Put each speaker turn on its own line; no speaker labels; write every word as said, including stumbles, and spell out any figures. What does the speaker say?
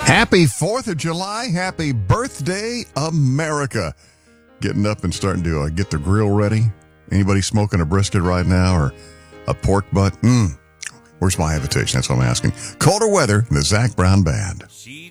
Happy fourth of July. Happy birthday, America. Getting up and starting to uh, get the grill ready. Anybody smoking a brisket right now or a pork butt? Mm. Where's my invitation? That's what I'm asking. Colder weather, the Zac Brown Band. She